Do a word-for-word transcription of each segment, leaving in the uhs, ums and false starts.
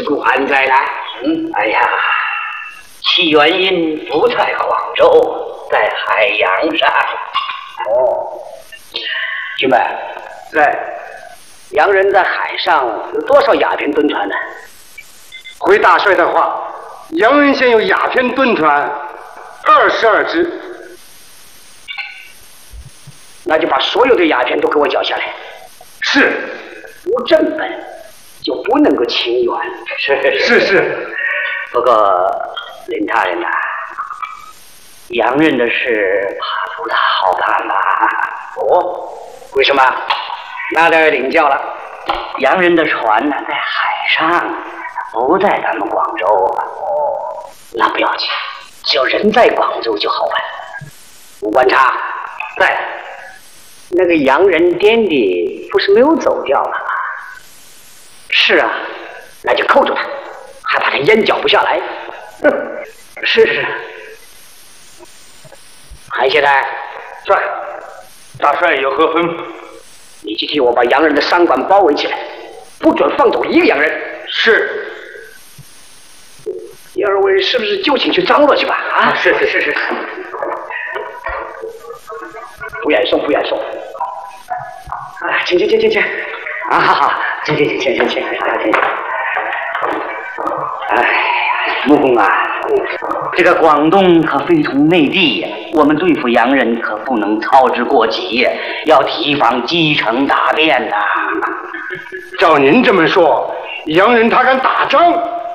故还在呢？ 嗯，哎呀，其原因不在广州，在海洋上。 哦，军妹， 在洋人在海上有多少鸦片蹲船呢？ 回大帅的话，洋人现有鸦片蹲船二十二只。 那就把所有的鸦片都给我缴下来。 是。 无正本就不能够清冤。 是是是。 不过林大人呐、啊，洋人的事怕不大好办吧？ 哦，为什么？那得领教了。 洋人的船呢，在海上，不在咱们广州啊。 哦，那不要紧，只要人在广州就好办。吴观察， 在。 那个洋人颠的不是没有走掉吗？ 是啊， 那就扣住他，还怕他烟嚼不下来。 哼，是是。 韩协台， 在。大帅有何吩咐？ 你去替我把洋人的商馆包围起来，不准放走一个洋人。 是。 你二位是不是就请去张罗去吧？啊， 是是是是。 不远送，不远送。啊，请请请请请。 啊，好好，请请请请请请，请请。哎呀，穆公啊，这个广东可非同内地呀，我们对付洋人可不能操之过急，要提防击城大变呐。 照您这么说，洋人他敢打仗？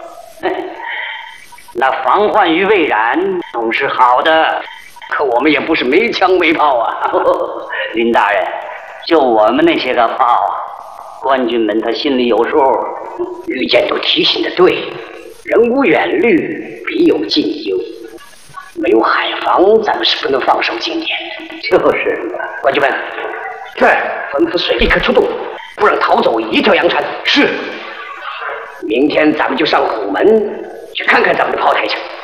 那防患于未然总是好的， 可我们也不是没枪没炮啊。 林大人，就我们那些个炮，官军们他心里有数。 御监都提醒的对，人无远虑，必有近忧。没有海防，咱们是不能放手经验。 就是官军们， 在， 吩咐水立刻出动，不让逃走一条洋船。 是。 明天咱们就上虎门去看看咱们的炮台去。